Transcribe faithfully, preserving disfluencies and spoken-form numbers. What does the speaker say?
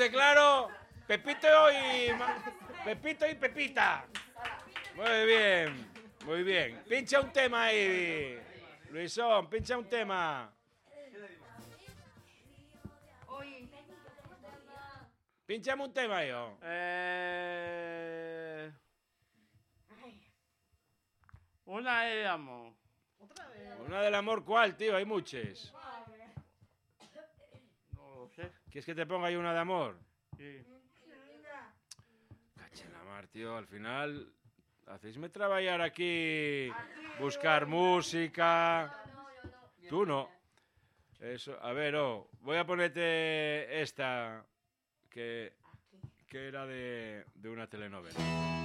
quede claro, Pepito y... Pepito y Pepita. Muy bien, muy bien. Pincha un tema ahí, Luisón, pincha un tema. Pinchame un tema, yo. Eh... Una de amor. Una del amor, ¿cuál, tío? Hay muchas. No lo sé. ¿Quieres que te ponga ahí una de amor? Sí. Cacha la mar, tío, al final... Hacéisme trabajar aquí, buscar música... Tú no. Eso, a ver, oh, voy a ponerte esta, que, que era de, de una telenovela.